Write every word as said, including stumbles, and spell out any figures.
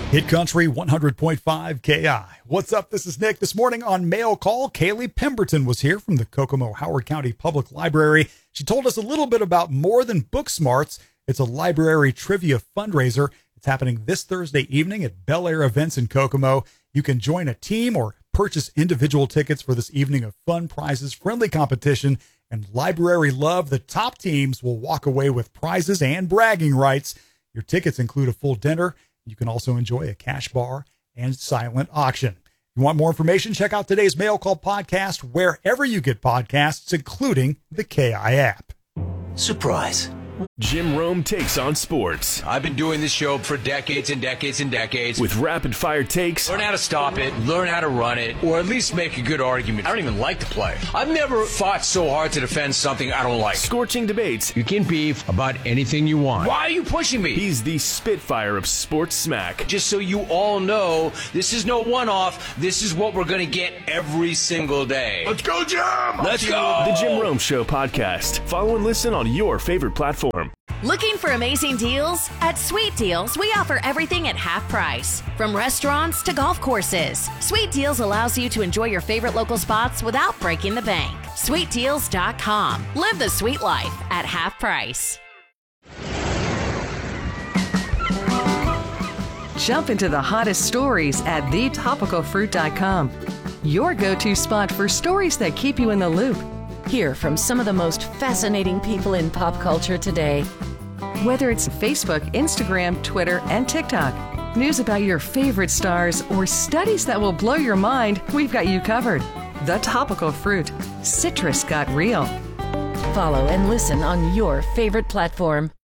Hit Country one hundred point five K I. What's up? This is Nick. This morning on Mail Call, Kaylee Pemberton was here from the Kokomo Howard County Public Library. She told us a little bit about More Than Book Smarts. It's a library trivia fundraiser. It's happening this Thursday evening at Bel Air Events in Kokomo. You can join a team or purchase individual tickets for this evening of fun prizes, friendly competition, and library love. The top teams will walk away with prizes and bragging rights. Your tickets include a full dinner. You can also enjoy a cash bar and silent auction. If you want more information, check out today's Mail Call podcast wherever you get podcasts, including the K I app. Surprise. Jim Rome takes on sports. I've been doing this show for decades and decades and decades. With rapid-fire takes. Learn how to stop it, learn how to run it, or at least make a good argument. I don't even like to play. I've never fought so hard to defend something I don't like. Scorching debates. You can beef about anything you want. Why are you pushing me? He's the Spitfire of sports smack. Just so you all know, this is no one-off. This is what we're going to get every single day. Let's go, Jim! Let's go! The Jim Rome Show podcast. Follow and listen on your favorite platform. Looking for amazing deals? At Sweet Deals, we offer everything at half price. From restaurants to golf courses, Sweet Deals allows you to enjoy your favorite local spots without breaking the bank. sweet deals dot com. Live the sweet life at half price. Jump into the hottest stories at the topical fruit dot com. Your go-to spot for stories that keep you in the loop. Hear from some of the most fascinating people in pop culture today. Whether it's Facebook, Instagram, Twitter, and TikTok, news about your favorite stars, or studies that will blow your mind, we've got you covered. The Topical Fruit. Citrus got real. Follow and listen on your favorite platform.